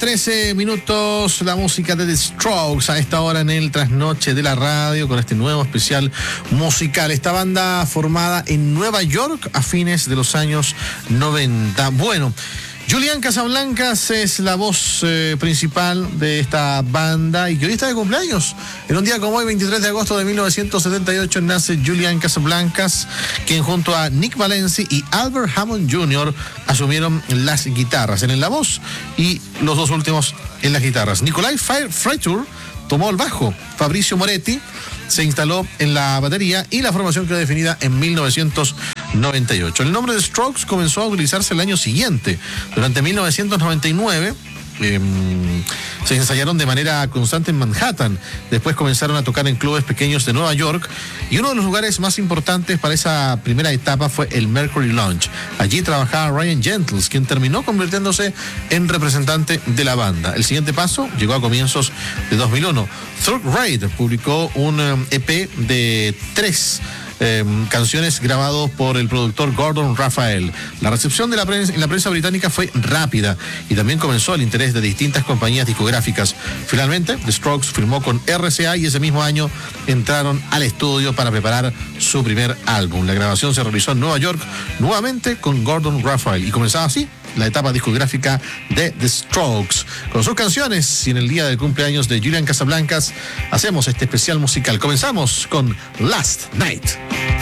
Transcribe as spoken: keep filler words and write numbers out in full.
trece minutos, la música de The Strokes a esta hora en el trasnoche de la radio con este nuevo especial musical. Esta banda formada en Nueva York a fines de los años noventa. Bueno, Julian Casablancas es la voz eh, principal de esta banda y que hoy está de cumpleaños. En un día como hoy, veintitrés de agosto de mil novecientos setenta y ocho, nace Julian Casablancas, quien junto a Nick Valenci y Albert Hammond junior asumieron las guitarras, él en la voz y los dos últimos en las guitarras. Nicolai Freitur tomó el bajo, Fabricio Moretti se instaló en la batería y la formación quedó definida en mil novecientos noventa y ocho. El nombre de Strokes comenzó a utilizarse el año siguiente. Durante mil novecientos noventa y nueve eh, se ensayaron de manera constante en Manhattan. Después comenzaron a tocar en clubes pequeños de Nueva York y uno de los lugares más importantes para esa primera etapa fue el Mercury Lounge. Allí trabajaba Ryan Gentles, quien terminó convirtiéndose en representante de la banda. El siguiente paso llegó a comienzos de dos mil uno. Third Raid publicó un E P de tres Eh, canciones grabados por el productor Gordon Raphael. La recepción de la prensa, en la prensa británica fue rápida y también comenzó el interés de distintas compañías discográficas. Finalmente, The Strokes firmó con R C A y ese mismo año entraron al estudio para preparar su primer álbum. La grabación se realizó en Nueva York, nuevamente con Gordon Raphael, y comenzaba así la etapa discográfica de The Strokes. Con sus canciones y en el día del cumpleaños de Julian Casablancas, hacemos este especial musical. Comenzamos con Last Night.